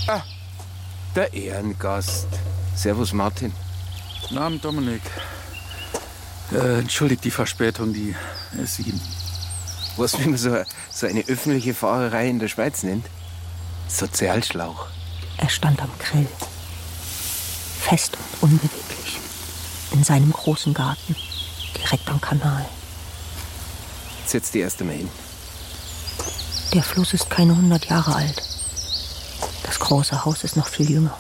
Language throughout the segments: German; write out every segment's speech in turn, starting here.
Ah, der Ehrengast. Servus, Martin. Guten Abend, Dominik. Entschuldigt die Verspätung, die S7. Weißt du, wie man so eine öffentliche Fahrerei in der Schweiz nennt? Sozialschlauch. Er stand am Grill. Fest und unbeweglich. In seinem großen Garten. Direkt am Kanal. Setz dich erst einmal hin. Der Fluss ist keine 100 Jahre alt. Das große Haus ist noch viel jünger.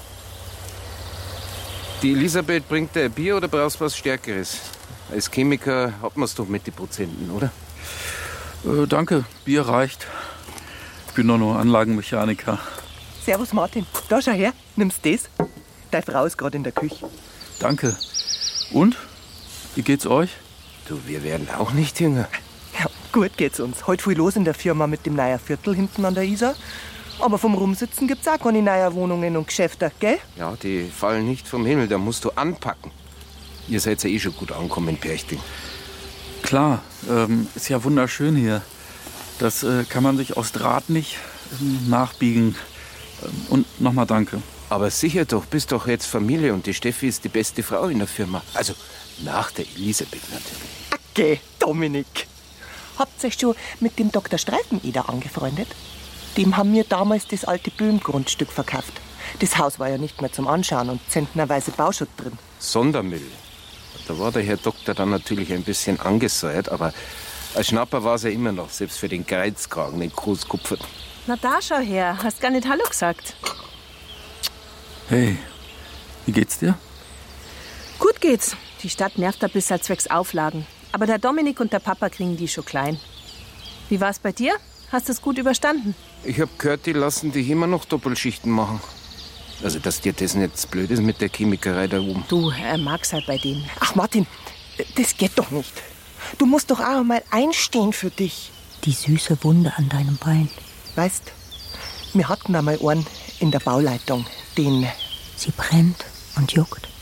Die Elisabeth bringt dir ein Bier oder brauchst du was Stärkeres? Als Chemiker hat man es doch mit den Prozenten, oder? Danke, Bier reicht. Ich bin doch nur Anlagenmechaniker. Servus Martin, da schau her, nimmst das? Deine Frau ist gerade in der Küche. Danke. Und? Wie geht's euch? Du, wir werden auch nicht jünger. Ja, gut geht's uns. Heute viel los in der Firma mit dem neuen Viertel hinten an der Isar. Aber vom Rumsitzen gibt's auch keine neuen Wohnungen und Geschäfte, gell? Ja, die fallen nicht vom Himmel, da musst du anpacken. Ihr seid ja eh schon gut angekommen in Perchting. Klar, ist ja wunderschön hier. Das kann man sich aus Draht nicht nachbiegen. Und nochmal danke. Aber sicher doch, bist doch jetzt Familie und die Steffi ist die beste Frau in der Firma. Also nach der Elisabeth natürlich. Okay, Dominik. Habt ihr euch schon mit dem Dr. Streifeneder angefreundet? Dem haben wir damals das alte Böhm-Grundstück verkauft. Das Haus war ja nicht mehr zum Anschauen und zentnerweise Bauschutt drin. Sondermüll. Da war der Herr Doktor dann natürlich ein bisschen angesäuert, aber als Schnapper war es ja immer noch, selbst für den Kreuzkragen, den Großkupfer. Na da, schau her, hast gar nicht Hallo gesagt. Hey, wie geht's dir? Gut geht's. Die Stadt nervt ein bisschen zwecks Auflagen. Aber der Dominik und der Papa kriegen die schon klein. Wie war's bei dir? Hast du es gut überstanden? Ich hab gehört, die lassen dich immer noch Doppelschichten machen. Also, dass dir das nicht blöd ist mit der Chemikerei da oben. Du, er mag's halt bei denen. Ach Martin, das geht doch nicht. Du musst doch auch mal einstehen für dich. Die süße Wunde an deinem Bein. Weißt, wir hatten einmal einen in der Bauleitung, den... Sie brennt und juckt.